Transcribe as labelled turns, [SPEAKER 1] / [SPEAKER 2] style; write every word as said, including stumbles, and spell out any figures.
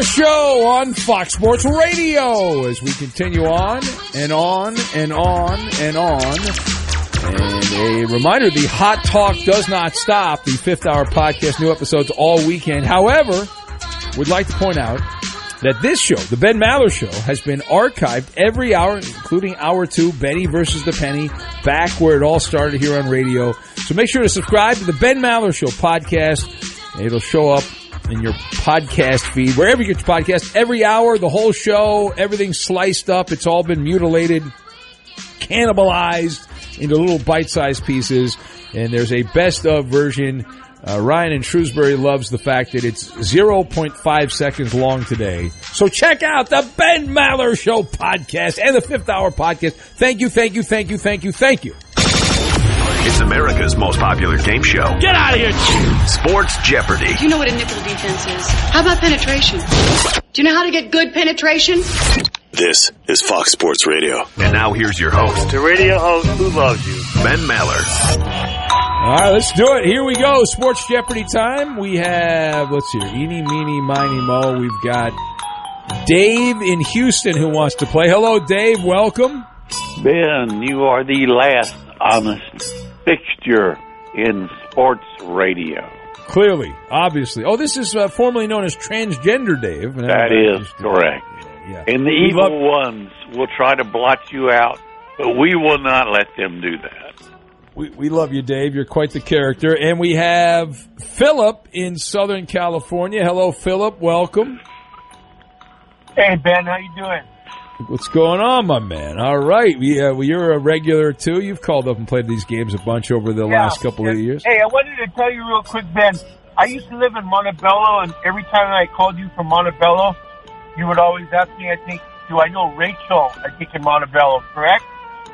[SPEAKER 1] Maller Show on Fox Sports Radio as we continue on and on and on and on. And a reminder, the Hot Talk does not stop. The fifth hour podcast, new episodes all weekend. However, we'd like to point out that this show, the Ben Maller Show, has been archived every hour, including hour two, Benny versus the Penny, back where it all started here on radio. So make sure to subscribe to the Ben Maller Show podcast. It'll show up in your podcast feed, wherever you get your podcast, every hour, the whole show, everything's sliced up. It's all been mutilated, cannibalized into little bite-sized pieces. And there's a best-of version. Uh, Ryan in Shrewsbury loves the fact that it's zero point five seconds long today. So check out the Ben Maller Show podcast and the fifth hour podcast. Thank you, thank you, thank you, thank you, thank you.
[SPEAKER 2] It's America's most popular game show.
[SPEAKER 3] Get out of here!
[SPEAKER 2] Sports Jeopardy.
[SPEAKER 4] Do you know what a nickel defense is? How about penetration? Do you know how to get good penetration?
[SPEAKER 5] This is Fox Sports Radio.
[SPEAKER 2] And now here's your host.
[SPEAKER 3] The radio host who loves you.
[SPEAKER 2] Ben Maller.
[SPEAKER 1] All right, let's do it. Here we go. Sports Jeopardy time. We have, let's see, eeny, meeny, miny, mo. We've got Dave in Houston who wants to play. Hello, Dave. Welcome.
[SPEAKER 6] Ben, you are the last honest fixture in sports radio.
[SPEAKER 1] Clearly, obviously. Oh, this is uh, formerly known as Transgender Dave.
[SPEAKER 6] That is correct.
[SPEAKER 1] Yeah.
[SPEAKER 6] And the
[SPEAKER 1] We
[SPEAKER 6] evil
[SPEAKER 1] love-
[SPEAKER 6] ones will try to blot you out, but we will not let them do that.
[SPEAKER 1] We, we love you, Dave. You're quite the character. And we have Philip in Southern California. Hello, Philip. Welcome.
[SPEAKER 7] Hey, Ben. How you doing?
[SPEAKER 1] What's going on, my man? All right. We, uh, well, you're a regular, too. You've called up and played these games a bunch over the
[SPEAKER 7] Yeah,
[SPEAKER 1] last couple
[SPEAKER 7] yeah.
[SPEAKER 1] of years.
[SPEAKER 7] Hey, I wanted to tell you real quick, Ben. I used to live in Montebello, and every time I called you from Montebello, you would always ask me, I think, do I know Rachel, I think, in Montebello, correct?